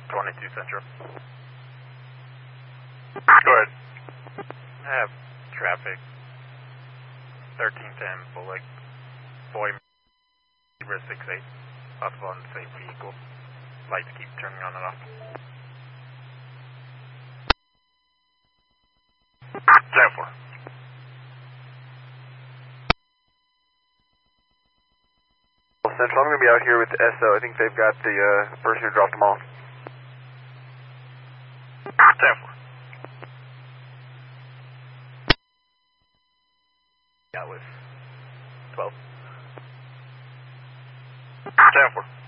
22 Central. Go ahead. I have traffic. 1310 Bullock. Boy, Zebra 68. Possible unsafe vehicle. Lights keep turning on and off. 10-4. Central, I'm going to be out here with the SO. I think they've got the person who dropped them off. 10-4. That was 12. 10-4.